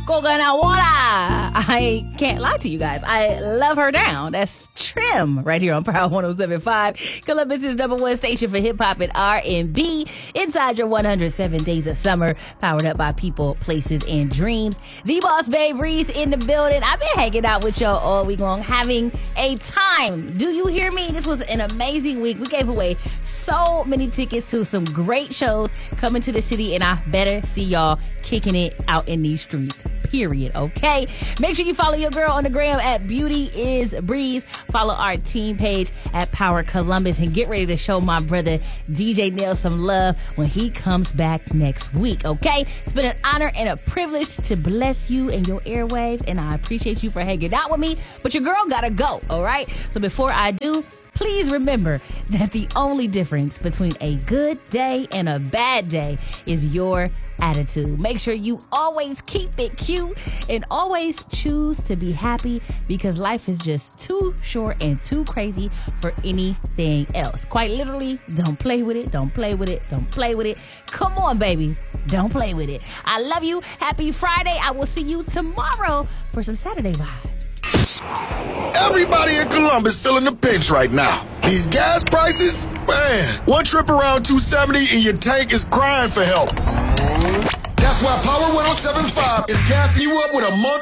Coconut. I can't lie to you guys. I love her down. That's Trim right here on Power 107.5. Columbus' #1 station for hip-hop and R&B. Inside your 107 days of summer. Powered up by people, places, and dreams. The Boss Babe Reese in the building. I've been hanging out with y'all all week long, having a time. Do you hear me? This was an amazing week. We gave away so many tickets to some great shows coming to the city, and I better see y'all kicking it out in these streets. Period. Okay? Make sure you follow your girl on the gram at Beauty is Breeze. Follow our team page at Power Columbus and get ready to show my brother DJ Nail some love when he comes back next week. Okay? It's been an honor and a privilege to bless you and your airwaves, and I appreciate you for hanging out with me. But your girl gotta go. All right? So before I do, please remember that the only difference between a good day and a bad day is your attitude. Make sure you always keep it cute and always choose to be happy, because life is just too short and too crazy for anything else. Quite literally, don't play with it, don't play with it, don't play with it. Come on, baby. Don't play with it. I love you. Happy Friday. I will see you tomorrow for some Saturday vibes. Everybody in Columbus feeling the pinch right now. These gas prices, man, one trip around 270 and your tank is crying for help. That's why Power 107.5 is gassing you up with a month